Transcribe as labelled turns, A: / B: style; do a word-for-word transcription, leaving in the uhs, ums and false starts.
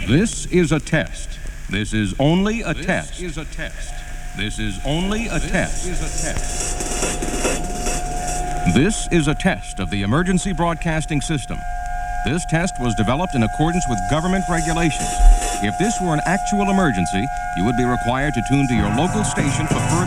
A: This is a test. This is only a test. This is a test. This is only a test. This is a test. This is a test of the emergency broadcasting system. This test was developed in accordance with government regulations. If this were an actual emergency, you would be required to tune to your local station for further